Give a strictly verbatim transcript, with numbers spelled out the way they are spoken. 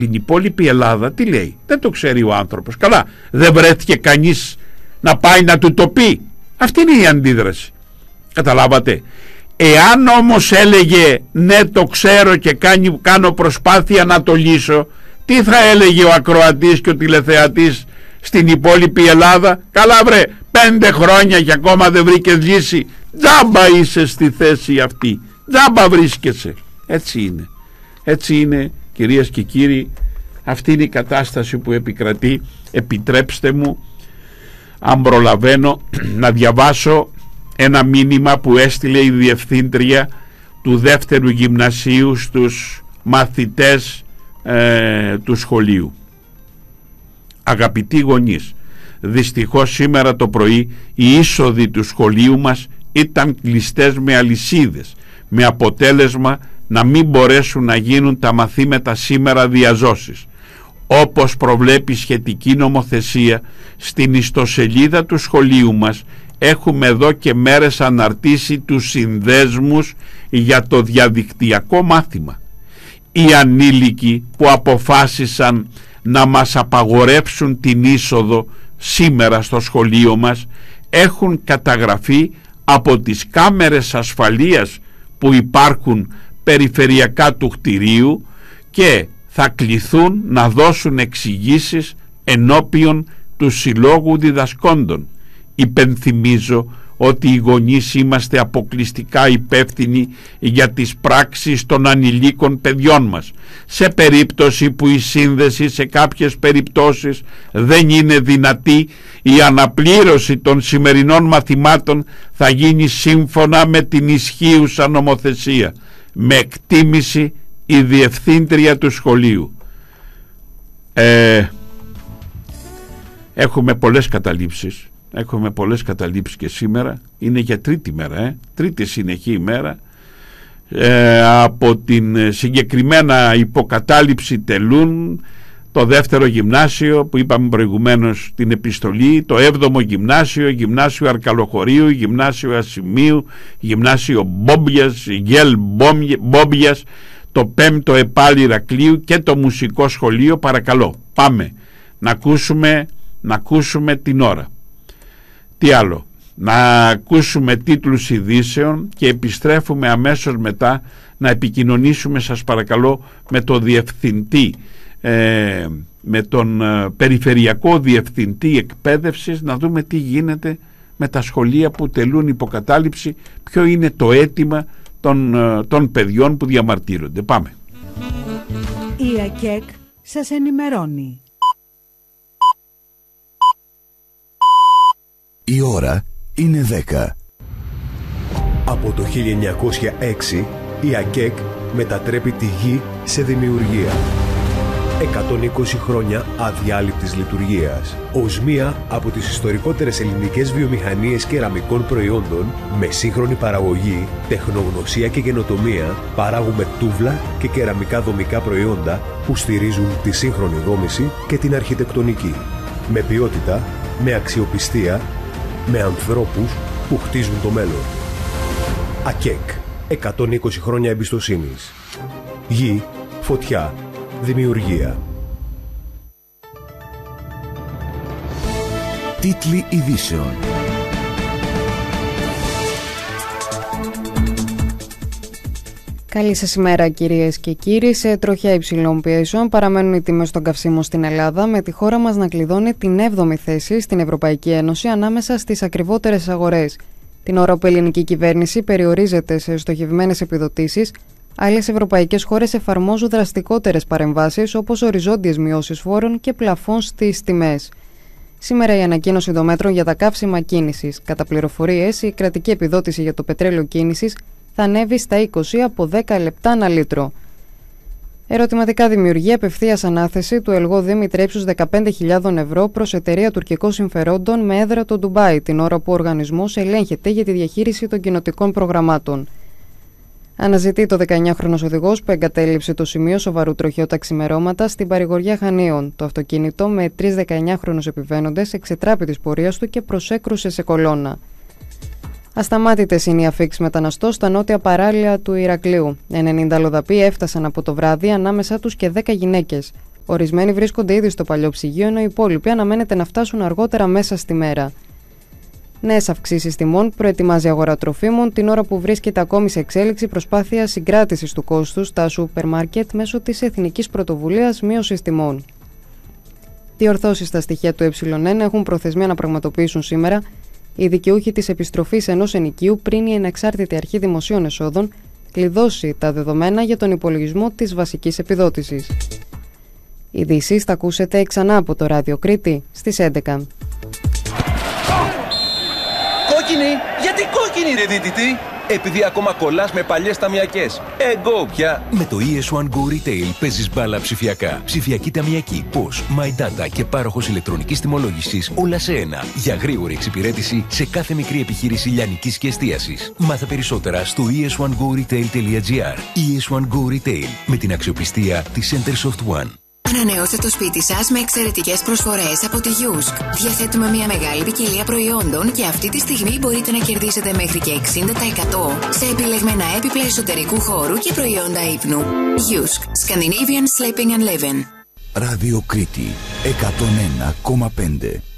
Την υπόλοιπη Ελλάδα τι λέει? Δεν το ξέρει ο άνθρωπος. Καλά, δεν βρέθηκε κανείς να πάει να του το πει. Αυτή είναι η αντίδραση. Καταλάβατε? Εάν όμως έλεγε ναι, το ξέρω και κάνει, κάνω προσπάθεια να το λύσω, τι θα έλεγε ο ακροατής και ο τηλεθεατής στην υπόλοιπη Ελλάδα? Καλά βρε, πέντε χρόνια και ακόμα δεν βρήκες λύση, τζάμπα είσαι στη θέση αυτή, τζάμπα βρίσκεσαι. Έτσι είναι. Έτσι είναι, κυρίες και κύριοι. Αυτή είναι η κατάσταση που επικρατεί. Επιτρέψτε μου, αν προλαβαίνω, να διαβάσω ένα μήνυμα που έστειλε η διευθύντρια του δεύτερου γυμνασίου στους μαθητές ε, του σχολείου. Αγαπητοί γονείς, δυστυχώς σήμερα το πρωί οι είσοδοι του σχολείου μας ήταν κλειστές με αλυσίδες, με αποτέλεσμα να μην μπορέσουν να γίνουν τα μαθήματα σήμερα διαζώσεις. Όπως προβλέπει σχετική νομοθεσία, στην ιστοσελίδα του σχολείου μας έχουμε εδώ και μέρες αναρτήσει τους συνδέσμους για το διαδικτυακό μάθημα. Οι ανήλικοι που αποφάσισαν να μας απαγορεύσουν την είσοδο σήμερα στο σχολείο μας έχουν καταγραφεί από τις κάμερες ασφαλείας που υπάρχουν περιφερειακά του κτηρίου και θα κληθούν να δώσουν εξηγήσεις ενώπιον του Συλλόγου Διδασκόντων. Υπενθυμίζω ότι οι γονείς είμαστε αποκλειστικά υπεύθυνοι για τις πράξεις των ανηλίκων παιδιών μας. Σε περίπτωση που η σύνδεση σε κάποιες περιπτώσεις δεν είναι δυνατή, η αναπλήρωση των σημερινών μαθημάτων θα γίνει σύμφωνα με την ισχύουσα νομοθεσία. Με εκτίμηση η διευθύντρια του σχολείου. Ε, έχουμε πολλές καταλήψεις. Έχουμε πολλές καταλήψεις και σήμερα. Είναι για τρίτη μέρα, ε? τρίτη συνεχή ημέρα. Ε, από την συγκεκριμένα υποκατάληψη τελούν το δεύτερο γυμνάσιο που είπαμε προηγουμένως την επιστολή, το έβδομο γυμνάσιο, γυμνάσιο Αρκαλοχωρίου, γυμνάσιο Ασημίου, γυμνάσιο Μπόμπιας, Γελ Μπόμπιας, το πέμπτο Επάλ Ηρακλείου και το μουσικό σχολείο. Παρακαλώ, πάμε να ακούσουμε, να ακούσουμε την ώρα. Τι άλλο? Να ακούσουμε τίτλους ειδήσεων και επιστρέφουμε αμέσως μετά να επικοινωνήσουμε, σας παρακαλώ, με το διευθυντή, ε, με τον ε, περιφερειακό διευθυντή εκπαίδευσης, να δούμε τι γίνεται με τα σχολεία που τελούν υποκατάληψη, ποιο είναι το αίτημα των, ε, των παιδιών που διαμαρτύρονται. Πάμε. Η ΑΚΕΚ σας ενημερώνει. Η ώρα είναι δέκα. Από το χίλια εννιακόσια έξι η ΑΚΕΚ μετατρέπει τη γη σε δημιουργία. εκατόν είκοσι χρόνια αδιάλειπτης λειτουργίας. Ως μία από τις ιστορικότερες ελληνικές βιομηχανίες κεραμικών προϊόντων, με σύγχρονη παραγωγή, τεχνογνωσία και καινοτομία, παράγουμε τούβλα και κεραμικά δομικά προϊόντα που στηρίζουν τη σύγχρονη δόμηση και την αρχιτεκτονική. Με ποιότητα, με αξιοπιστία, με ανθρώπους που χτίζουν το μέλλον. ΑΚΕΚ. εκατόν είκοσι χρόνια εμπιστοσύνης. Γη, φωτιά, δημιουργία. Τίτλοι ειδήσεων. Καλή σας ημέρα κυρίες και κύριοι. Σε τροχιά υψηλών πιέσεων παραμένουν οι τιμές των καυσίμων στην Ελλάδα, με τη χώρα μας να κλειδώνει την έβδομη θέση στην Ευρωπαϊκή Ένωση ανάμεσα στις ακριβότερες αγορές. Την ώρα που η ελληνική κυβέρνηση περιορίζεται σε στοχευμένες επιδοτήσεις, άλλες ευρωπαϊκές χώρες εφαρμόζουν δραστικότερες παρεμβάσεις όπως οριζόντιες μειώσεις φόρων και πλαφών στις τιμές. Σήμερα η ανακοίνωση των μέτρων για τα καύσιμα κίνησης. Κατά πληροφορίες, η κρατική επιδότηση για το πετρέλαιο κίνησης θα ανέβει στα είκοσι από δέκα λεπτά ανά λίτρο. Ερωτηματικά δημιουργεί απευθείας ανάθεση του Ελγό Δήμητρα ύψους δεκαπέντε χιλιάδες ευρώ προς εταιρεία τουρκικών συμφερόντων με έδρα το Ντουμπάι, την ώρα που ο οργανισμός ελέγχεται για τη διαχείριση των κοινοτικών προγραμμάτων. Αναζητεί το δεκαεννιάχρονος οδηγός που εγκατέλειψε το σημείο σοβαρού τροχαίου τα ξημερώματα στην παρηγοριά Χανίων. Το αυτοκίνητο με τρεις δεκαεννιάχρονους επιβαίνοντες εξετράπη της πορείας του και προσέκρουσε σε κολόνα. Ασταμάτητες είναι οι αφίξεις μεταναστών στα νότια παράλια του Ηρακλείου. ενενήντα αλλοδαποί έφτασαν από το βράδυ, ανάμεσά τους και δέκα γυναίκες. Ορισμένοι βρίσκονται ήδη στο παλιό ψυγείο, ενώ οι υπόλοιποι αναμένεται να φτάσουν αργότερα μέσα στη μέρα. Νέες αυξήσεις τιμών προετοιμάζει η αγορά τροφίμων, την ώρα που βρίσκεται ακόμη σε εξέλιξη προσπάθεια συγκράτησης του κόστους στα σούπερ μάρκετ μέσω της Εθνικής Πρωτοβουλίας Μείωσης Τιμών. Διορθώσεις στα στοιχεία του Ε1 έχουν προθεσμία να πραγματοποιήσουν σήμερα οι δικαιούχοι της επιστροφής ενός ενοικίου πριν η Ανεξάρτητη Αρχή Δημοσίων Εσόδων κλειδώσει τα δεδομένα για τον υπολογισμό της βασικής επιδότησης. Ειδήσεις θα ακούσετε ξανά από το Ράδιο Κρήτη στις έντεκα. Κόκκινη! Γιατί κόκκινη ρε δίτητη! Επειδή ακόμα κολλάς με παλιές ταμιακές. Εγώ πια! Με το ι ες ουάν Go Retail παίζεις μπάλα ψηφιακά. Ψηφιακή ταμιακή, πώς, My Data και πάροχος ηλεκτρονικής τιμολόγησης όλα σε ένα. Για γρήγορη εξυπηρέτηση σε κάθε μικρή επιχείρηση λιανικής και εστίασης. Μάθε περισσότερα στο ι ες ουάν go retail τελεία τζι άρ. ι ες ουάν Go Retail με την αξιοπιστία της Centersoft One. Ανανεώστε το σπίτι σας με εξαιρετικές προσφορές από τη Γιούσκ. Διαθέτουμε μια μεγάλη ποικιλία προϊόντων και αυτή τη στιγμή μπορείτε να κερδίσετε μέχρι και εξήντα τοις εκατό σε επιλεγμένα έπιπλα εσωτερικού χώρου και προϊόντα ύπνου. Γιούσκ. Scandinavian Sleeping and Living. Ράδιο Κρήτη εκατόν ένα κόμμα πέντε.